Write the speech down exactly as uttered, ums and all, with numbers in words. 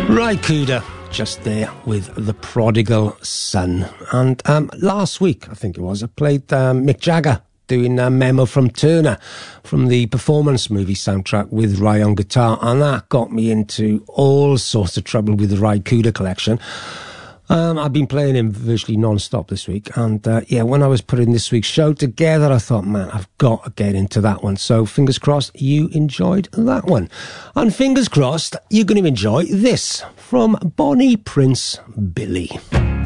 Ry Cooder, just there with The Prodigal Son. And um, last week, I think it was, I played um, Mick Jagger doing a Memo from Turner from the Performance movie soundtrack with Ry on guitar, and that got me into all sorts of trouble with the Ry Cooder collection. Um, I've been playing him virtually non-stop this week, and uh, yeah, when I was putting this week's show together, I thought, man, I've got to get into that one. So fingers crossed you enjoyed that one. And fingers crossed you're going to enjoy this from Bonnie Prince Billy.